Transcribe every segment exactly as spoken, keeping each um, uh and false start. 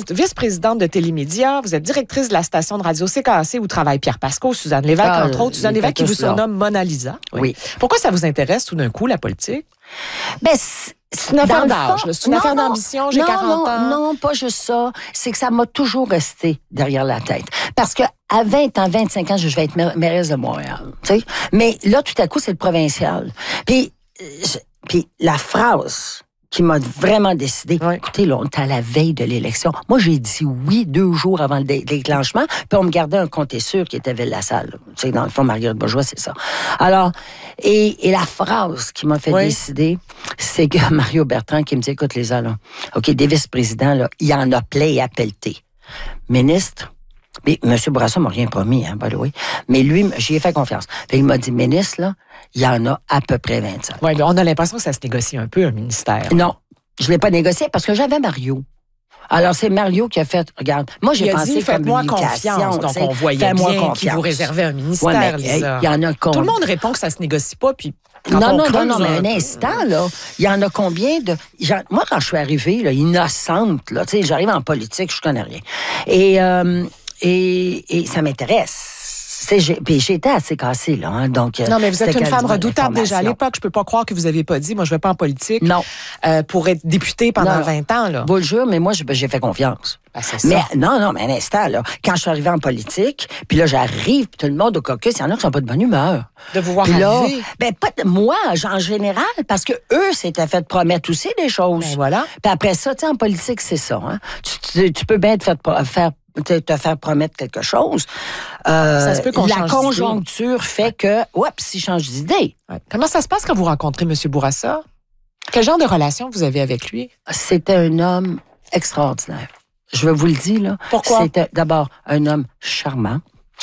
êtes vice-présidente de Télémédia, vous êtes directrice de la station de radio C K C où travaille Pierre Pascot, Suzanne Lévesque, Ah, entre autres. Suzanne Lévesque qui vous surnomme Mona Lisa. Oui. oui. Pourquoi ça vous intéresse tout d'un coup, la politique? Ben, c'est, c'est une affaire d'âge, c'est une non, affaire non, d'ambition, j'ai non, quarante non, ans. Non, pas juste ça. C'est que ça m'a toujours resté derrière la tête. Parce que à vingt ans, vingt-cinq ans, je vais être mairesse de Montréal. Tu sais? Mais là, tout à coup, c'est le provincial. Puis, je, puis la phrase qui m'a vraiment décidé. Oui. Écoutez, là, on est à la veille de l'élection. Moi, j'ai dit oui deux jours avant le déclenchement, puis on me gardait un compte sûr qui était Ville-la-Salle. Tu sais, dans le fond, Marguerite Bourgeois, c'est ça. Alors, et, et la phrase qui m'a fait oui. décider, c'est que Mario Bertrand qui me dit, écoute, les là, OK, des vice-présidents, là, il y en a plein à pelleter. Ministre, mais M. Bourassa m'a rien promis, hein, by the way. Mais lui, j'y ai fait confiance. Puis il m'a dit, ministre, là, il y en a à peu près vingt-cinq. Oui, mais on a l'impression que ça se négocie un peu, un ministère. Non, je ne l'ai pas négocié parce que j'avais Mario. Alors, c'est Mario qui a fait, regarde, moi, j'ai il pensé dit, faites-moi confiance. Donc, on voyait bien qu'il vous réservait un ministère, ouais, mais, Lisa. Il y en a con... Tout le monde répond que ça se négocie pas, puis non, non, non, non, mais un instant, là, il y en a combien de... Moi, quand je suis arrivée, là, innocente, là, tu sais, j'arrive en politique, je connais rien. Et... Euh, Et, et ça m'intéresse. C'est, j'ai, puis j'étais assez cassée, là. Hein, donc, non, mais vous êtes une femme redoutable déjà à l'époque. Je peux pas croire que vous n'aviez pas dit, moi, je vais pas en politique. Non. Euh, pour être députée pendant non, vingt ans, là. Vous le jure, mais moi, j'ai, j'ai fait confiance. Ah, c'est ça. Mais non, non, mais un instant, là. Quand je suis arrivée en politique, puis là, j'arrive, puis tout le monde au caucus, il y en a qui sont pas de bonne humeur. De vous voir puis là, arriver. Ben, pas de moi, en général, parce que eux s'étaient fait promettre aussi des choses. Ben voilà. Puis après ça, tu sais, en politique, c'est ça, hein. Tu, tu, tu peux bien te faire, faire te, te faire promettre quelque chose. Euh, ça se peut qu'on la change conjoncture d'idée. fait que, oups, il change d'idée. Ouais. Comment ça se passe quand vous rencontrez M. Bourassa? Quel genre de relation vous avez avec lui? C'était un homme extraordinaire. Je vais vous le dire, là. Pourquoi? C'était d'abord un homme charmant,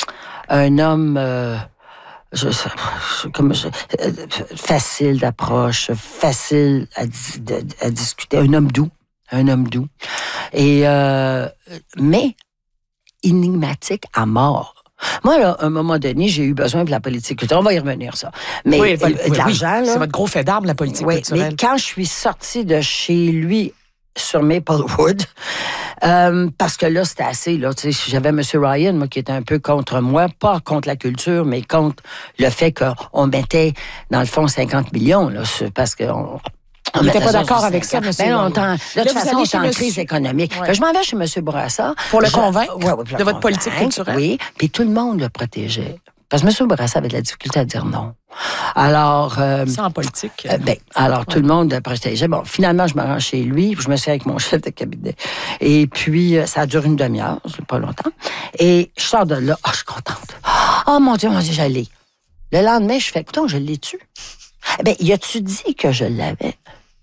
un homme... Euh, Je, je, comme je, facile d'approche, facile à, de, à discuter, un homme doux, un homme doux, et euh, mais énigmatique à mort. Moi, là, à un moment donné, j'ai eu besoin de la politique culturelle. On va y revenir, ça. Mais oui, euh, oui, de l'argent, oui. là. C'est votre gros fait d'arme, la politique oui, culturelle. Mais quand je suis sortie de chez lui sur Maplewood, euh, parce que là, c'était assez, là, tu sais, j'avais M. Ryan, moi, qui était un peu contre moi, pas contre la culture, mais contre le fait qu'on mettait, dans le fond, cinquante millions, là, parce qu'on... On n'était pas d'accord avec ça, M. Ben non, de toute façon, on est en monsieur... crise économique. Ouais. Je m'en vais chez M. Bourassa. Pour le je... convaincre ouais, ouais, de votre politique culturelle? Oui, puis tout le monde le protégeait. Parce que M. Bourassa avait de la difficulté à dire non. Alors... Euh, ça en politique? Euh, ben, alors, ouais. Tout le monde le protégeait. Bon, finalement, je me rends chez lui, je me suis avec mon chef de cabinet. Et puis, ça a duré une demi-heure, c'est pas longtemps. Et je sors de là, oh, je suis contente. Oh, mon Dieu, mon Dieu, j'allais. Le lendemain, je fais, écoute, je l'ai-tu? Eh bien, y a-tu dit que je l'avais?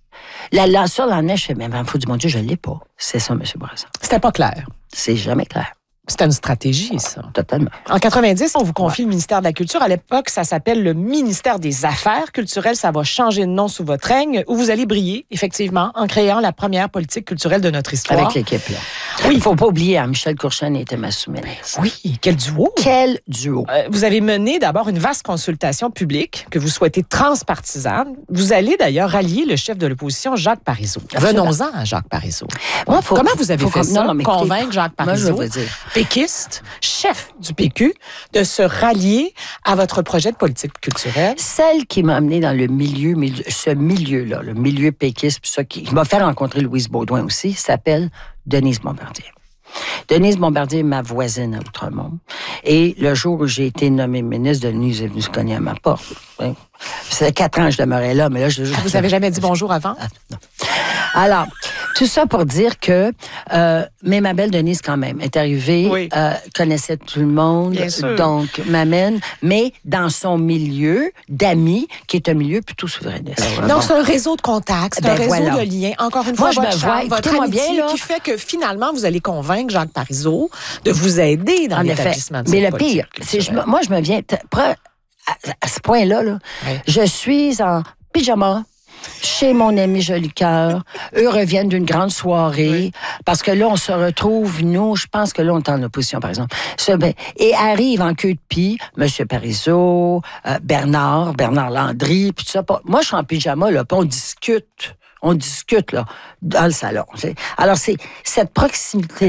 La, la, sur la neige, je fais, mais il faut du mon Dieu, je ne l'ai pas. C'est ça, M. Bourassa. C'était pas clair. C'est jamais clair. C'était une stratégie, ça. Totalement. En quatre-vingt-dix, on vous confie ouais. le ministère de la Culture. À l'époque, ça s'appelle le ministère des Affaires culturelles. Ça va changer de nom sous votre règne, où vous allez briller, effectivement, en créant la première politique culturelle de notre histoire. Avec l'équipe, là. Oui, il ne faut pas oublier, hein, Michel Courchaine était ma sous-ministre. Oui, quel duo! Quel duo! Euh, vous avez mené d'abord une vaste consultation publique que vous souhaitez transpartisane. Vous allez d'ailleurs rallier le chef de l'opposition, Jacques Parizeau. Venons-en à Jacques Parizeau. Moi, faut, Comment vous avez faut, fait faut, ça, non, non, mais convaincre écoutez, Jacques Parizeau, moi, je veux dire. péquiste, chef du P Q, de se rallier à votre projet de politique culturelle? Celle qui m'a amené dans le milieu, milieu ce milieu-là, le milieu péquiste, puis ça, qui, qui m'a fait rencontrer Louise Baudouin aussi, s'appelle Denise Bombardier. Denise Bombardier est ma voisine à Outremont. Et le jour où j'ai été nommée ministre, Denise est venue se cogner à ma porte. Hein. Ça fait quatre ans que je demeurais là, mais là, je... Ah, vous avez jamais dit bonjour avant? Ah, non. Alors, tout ça pour dire que, euh, mais ma belle Denise, quand même, est arrivée, oui. euh, connaissait tout le monde, donc m'amène, mais dans son milieu d'amis, qui est un milieu plutôt souverainiste. Donc, bon. c'est un réseau de contacts, c'est ben, un réseau voilà. de liens. Encore une fois, moi, votre je charme, me vois, votre amitié bien, là. qui fait que, finalement, vous allez convaincre Jacques Parizeau de vous aider dans en l'établissement effet. de Mais cette le pire, c'est je, moi, je me viens... À, à ce point-là, là, oui. je suis en pyjama chez mon ami Jolicoeur. Eux reviennent d'une grande soirée oui. parce que là, on se retrouve, nous, je pense que là, on est en opposition, par exemple. Ça, ben, et arrive en queue de pie, M. Parizeau, euh, Bernard, Bernard Landry, puis tout ça. Moi, je suis en pyjama, là, puis on discute. On discute, là, dans le salon. T'sais. Alors, c'est cette proximité